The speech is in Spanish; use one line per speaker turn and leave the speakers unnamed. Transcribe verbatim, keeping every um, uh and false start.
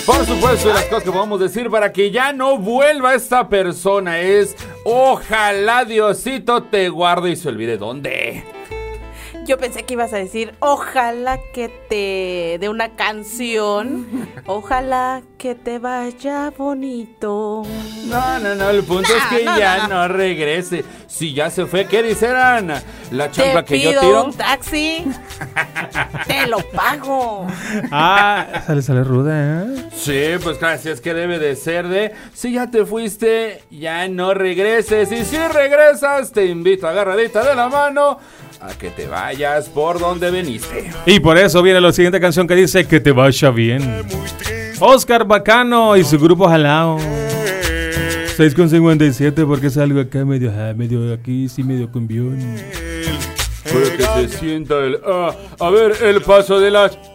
Por supuesto, las cosas que podemos decir para que ya no vuelva esta persona es: ojalá Diosito te guarde y se olvide dónde.
Yo pensé que ibas a decir: ojalá que te dé una canción. Ojalá que te vaya bonito.
No, no, no, el punto
no,
es que
no,
ya
no,
no. no regrese. Si ya se fue, ¿qué dicerán? La chancla
te
que yo
pido
tiro.
un taxi. Te lo pago.
Ah, sale, sale ruda, ¿eh?
Sí, pues claro, si es que debe de ser de: si ya te fuiste, ya no regreses. Y si regresas, te invito agarradita de la mano a que te vayas por donde veniste.
Y por eso viene la siguiente canción que dice: que te vaya bien. Oscar Bacano y su grupo Jalao. seis con cincuenta y siete, porque es algo acá medio, ah, medio aquí, sí, medio cumbión.
Para que se sienta el... Ah, a ver, el paso de las...